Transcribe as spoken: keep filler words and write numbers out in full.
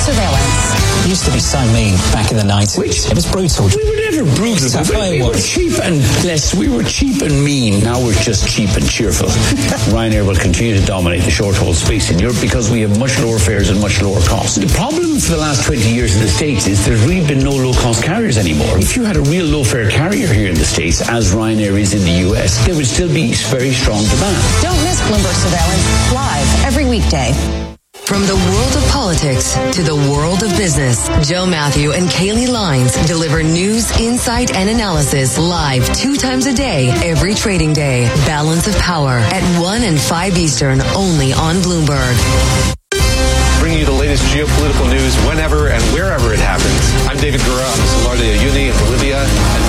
surveillance. It used to be so mean back in the nineties. Which, it was brutal. We were never brutal. That's how we it were was. cheap and less. We were cheap and mean. Now we're just cheap and cheerful. Ryanair will continue to dominate the short-haul space in Europe because we have much lower fares and much lower costs. The problem for the last twenty years in the States is there's really been no low-cost carriers anymore. If you had a real low-fare carrier here in the States, as Ryanair is in the U S, there would still be very strong demand. Don't miss Bloomberg Surveillance live every weekday. From the world of politics to the world of business, Joe Matthew and Kaylee Lines deliver news, insight, and analysis live two times a day, every trading day. Balance of Power at one and five Eastern, only on Bloomberg. Bringing you the latest geopolitical news whenever and wherever it happens. I'm David Gura. I'm with Solarde Ayuni in Bolivia. And